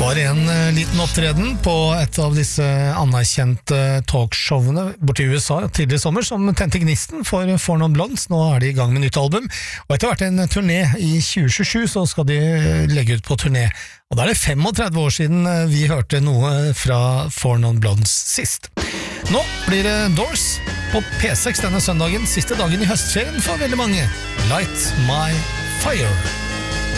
var en liten opptreden på et av disse anerkjente talkshowene borte i USA tidligere i sommer som tente gnisten for Four Non Blondes. Nå er de i gang med nytt album, og etter hvert en turné i 2027 så skal de legge ut på turné. Og da er det 35 år siden vi hørte noe fra Four Non Blondes sist. Nå blir det Doors på P6 denne søndagen, siste dagen i høstferien for veldig mange. Light My Fire.